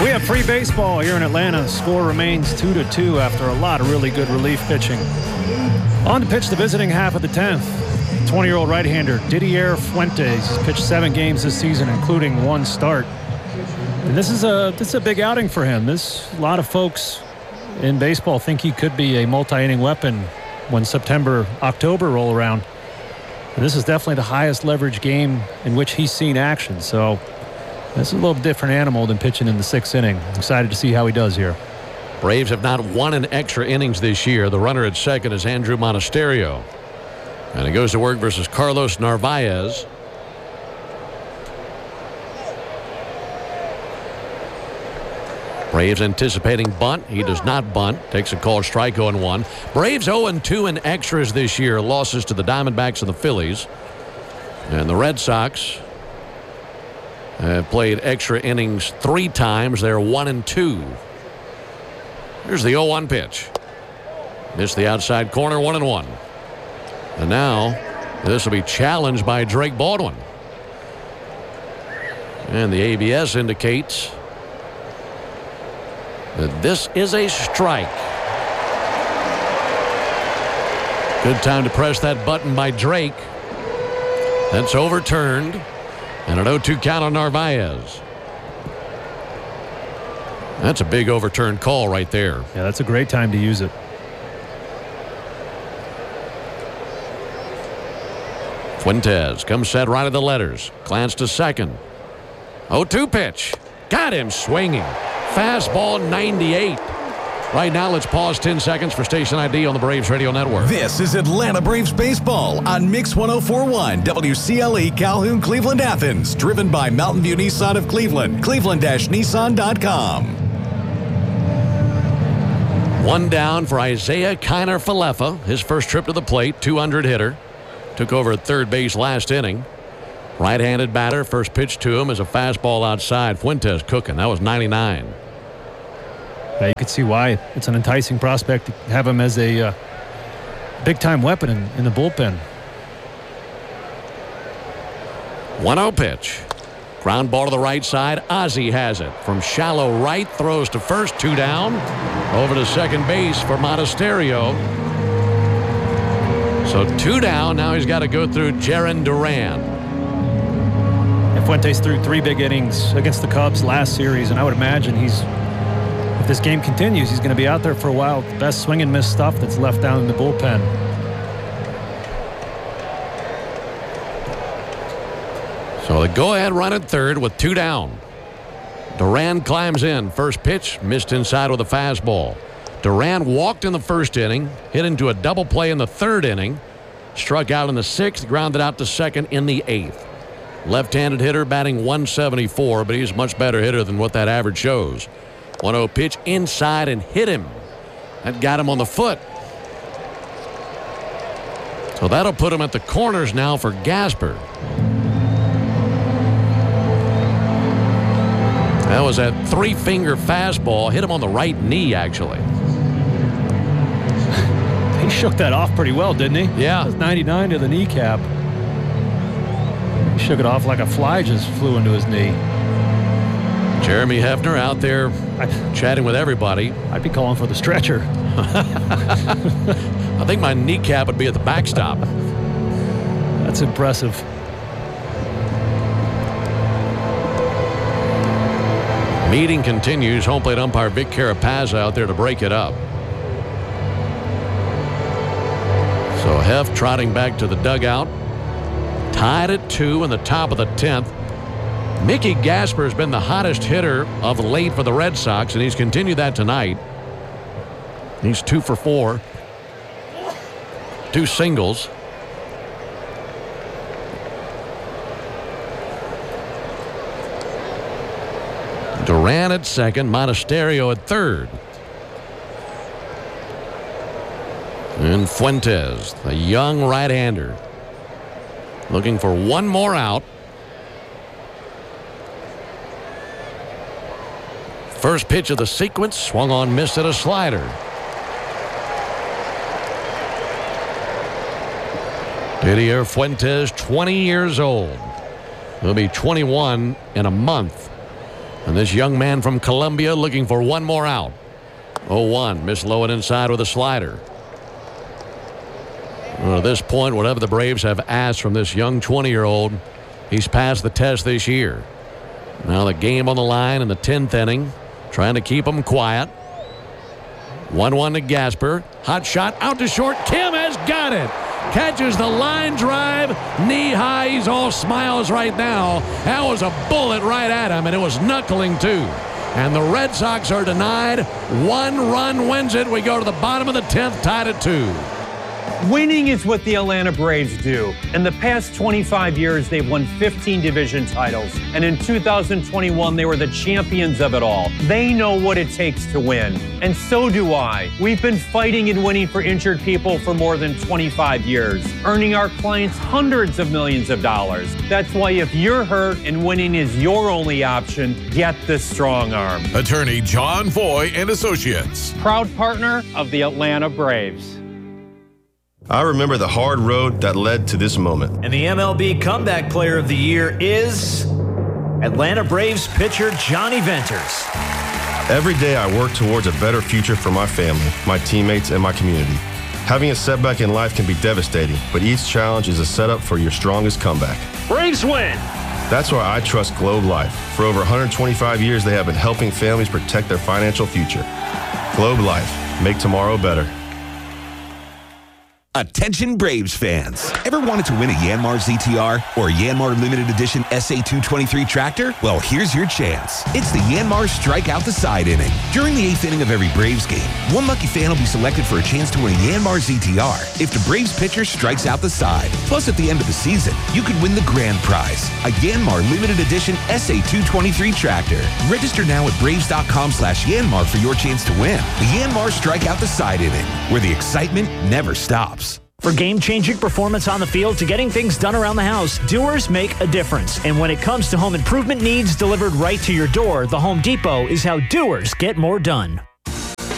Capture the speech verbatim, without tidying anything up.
We have free baseball here in Atlanta. Score remains two to two after a lot of really good relief pitching. On to pitch the visiting half of the tenth. twenty-year-old right-hander Didier Fuentes has pitched seven games this season, including one start. And this is a this is a big outing for him. This a lot of folks in baseball think he could be a multi-inning weapon when September, October roll around. And this is definitely the highest leverage game in which he's seen action. So this is a little different animal than pitching in the sixth inning. I'm excited to see how he does here. Braves have not won in extra innings this year. The runner at second is Andrew Monasterio. And he goes to work versus Carlos Narvaez. Braves anticipating bunt. He does not bunt. Takes a call, strike oh and one. Braves oh and two in extras this year. Losses to the Diamondbacks and the Phillies. And the Red Sox have played extra innings three times. They're one and two. Here's the oh one pitch. Missed the outside corner, one and one. And now this will be challenged by Drake Baldwin. And the A B S indicates that this is a strike. Good time to press that button by Drake. That's overturned. And an oh two count on Narvaez. That's a big overturned call right there. Yeah, that's a great time to use it. Fuentes comes set right of the letters. Glance to second. oh two pitch. Got him swinging. Fastball ninety-eight. Right now, let's pause ten seconds for station I D on the Braves Radio Network. This is Atlanta Braves Baseball on Mix one oh four point one W C L E Calhoun, Cleveland, Athens. Driven by Mountain View Nissan of Cleveland. Cleveland Nissan dot com. One down for Isaiah Kiner-Falefa. His first trip to the plate. two hundred hitter. Took over at third base last inning. Right-handed batter. First pitch to him is a fastball outside. Fuentes cooking. That was ninety-nine. Yeah, you could see why it's an enticing prospect to have him as a uh, big-time weapon in, in the bullpen. one oh pitch. Ground ball to the right side. Ozzie has it. From shallow right, throws to first. Two down. Over to second base for Monasterio. So two down. Now he's got to go through Jarren Duran. And Fuentes threw three big innings against the Cubs last series, and I would imagine he's, if this game continues, he's going to be out there for a while. The best swing and miss stuff that's left down in the bullpen. So the go-ahead run at third with two down. Duran climbs in. First pitch missed inside with a fastball. Duran walked in the first inning, hit into a double play in the third inning, struck out in the sixth, grounded out to second in the eighth. Left-handed hitter batting one seventy-four, but he's a much better hitter than what that average shows. one oh pitch inside and hit him. That got him on the foot. So that'll put him at the corners now for Gasper. That was that three-finger fastball. Hit him on the right knee, actually. He shook that off pretty well, didn't he? Yeah. That was ninety-nine to the kneecap. He shook it off like a fly just flew into his knee. Jeremy Hefner out there I, chatting with everybody. I'd be calling for the stretcher. I think my kneecap would be at the backstop. That's impressive. Meeting continues. Home plate umpire Vic Carapazza out there to break it up. So Hef trotting back to the dugout. Tied at two in the top of the tenth. Mickey Gasper has been the hottest hitter of late for the Red Sox, and he's continued that tonight. He's two for four. Two singles. Duran at second, Monasterio at third. And Fuentes, the young right-hander, looking for one more out. First pitch of the sequence, swung on, missed at a slider. Didier Fuentes, twenty years old. He'll be twenty-one in a month. And this young man from Columbia looking for one more out. oh one. Miss low and inside with a slider. Well, at this point, whatever the Braves have asked from this young twenty-year-old, he's passed the test this year. Now the game on the line in the tenth inning, trying to keep them quiet. one one to Gasper. Hot shot out to short. Kim has got it. Catches the line drive. Knee high. He's all smiles right now. That was a bullet right at him, and it was knuckling too. And the Red Sox are denied. One run wins it. We go to the bottom of the tenth, tied at two. Winning is what the Atlanta Braves do. In the past twenty-five years, they've won fifteen division titles. And in two thousand twenty-one, they were the champions of it all. They know what it takes to win. And so do I. We've been fighting and winning for injured people for more than twenty-five years, earning our clients hundreds of millions of dollars. That's why if you're hurt and winning is your only option, get the Strong Arm. Attorney John Foy and Associates. Proud partner of the Atlanta Braves. I remember the hard road that led to this moment. And the M L B Comeback Player of the Year is Atlanta Braves pitcher Johnny Venters. Every day I work towards a better future for my family, my teammates, and my community. Having a setback in life can be devastating, but each challenge is a setup for your strongest comeback. Braves win. That's why I trust Globe Life. For over one hundred twenty-five years, they have been helping families protect their financial future. Globe Life. Make tomorrow better. Attention Braves fans. Ever wanted to win a Yanmar Z T R or a Yanmar Limited Edition S A two twenty-three tractor? Well, here's your chance. It's the Yanmar Strike Out the Side inning. During the eighth inning of every Braves game, one lucky fan will be selected for a chance to win a Yanmar Z T R if the Braves pitcher strikes out the side. Plus, at the end of the season, you could win the grand prize, a Yanmar Limited Edition S A two twenty-three tractor. Register now at braves.com slash Yanmar for your chance to win the Yanmar Strike Out the Side inning, where the excitement never stops. For game-changing performance on the field to getting things done around the house, doers make a difference. And when it comes to home improvement needs delivered right to your door, the Home Depot is how doers get more done.